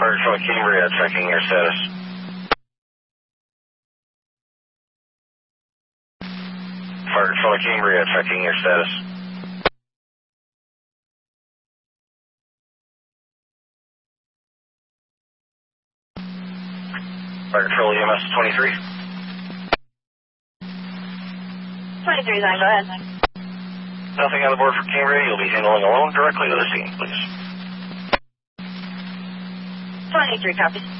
Fire Patrol Cambria, checking your status. Fire Patrol Cambria, checking your status. Fire Patrol EMS 23. 23's on, go ahead. Nothing on the board for Cambria. You'll be handling alone directly to the scene, please. 23 copies.